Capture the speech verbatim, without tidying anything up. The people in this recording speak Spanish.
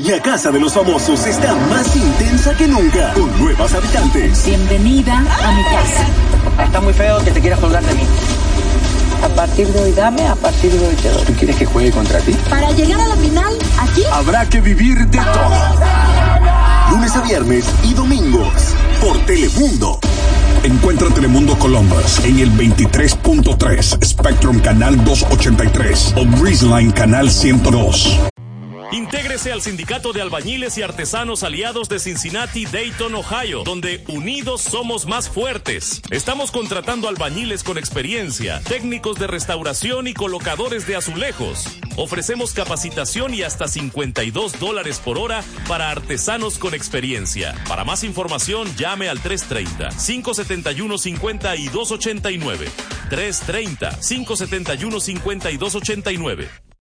La Casa de los Famosos está más intensa que nunca, con nuevas habitantes. Bienvenida a mi casa. Está muy feo que te quieras colgar de mí. A partir de hoy dame, a partir de hoy te doy. ¿Tú quieres que juegue contra ti? Para llegar a la final, aquí habrá que vivir de todo. Lunes a viernes y domingos por Telemundo. Encuentra Telemundo Columbus en el veintitrés punto tres, Spectrum Canal doscientos ochenta y tres o Breezeline Canal ciento dos. Intégrese al Sindicato de Albañiles y Artesanos Aliados de Cincinnati, Dayton, Ohio, donde unidos somos más fuertes. Estamos contratando albañiles con experiencia, técnicos de restauración y colocadores de azulejos. Ofrecemos capacitación y hasta cincuenta y dos dólares por hora para artesanos con experiencia. Para más información, llame al tres treinta, cinco setenta y uno, cincuenta y dos ochenta y nueve. tres treinta, cinco setenta y uno, cincuenta y dos ochenta y nueve.